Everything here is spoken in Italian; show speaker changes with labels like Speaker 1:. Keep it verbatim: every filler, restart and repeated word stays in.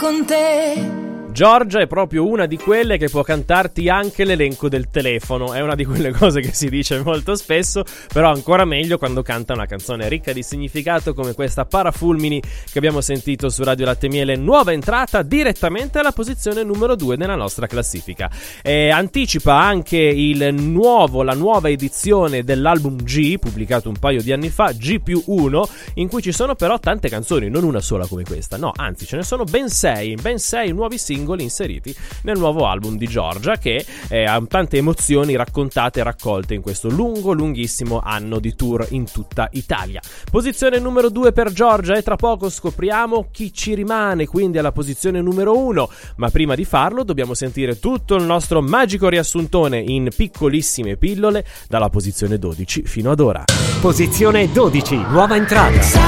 Speaker 1: con te.
Speaker 2: Giorgia è proprio una di quelle che può cantarti anche l'elenco del telefono. È una di quelle cose che si dice molto spesso, però ancora meglio quando canta una canzone ricca di significato come questa Parafulmini che abbiamo sentito su Radio Latte Miele, nuova entrata direttamente alla posizione numero due nella nostra classifica. E anticipa anche il nuovo, la nuova edizione dell'album G, pubblicato un paio di anni fa, G più uno, in cui ci sono però tante canzoni, non una sola come questa, no, anzi ce ne sono ben sei, ben sei nuovi singoli inseriti nel nuovo album di Giorgia, che eh, ha tante emozioni raccontate e raccolte in questo lungo lunghissimo anno di tour in tutta Italia. Posizione numero due per Giorgia, e tra poco scopriamo chi ci rimane quindi alla posizione numero uno, ma prima di farlo dobbiamo sentire tutto il nostro magico riassuntone in piccolissime pillole dalla posizione dodici fino ad ora.
Speaker 3: Posizione dodici, nuova entrata.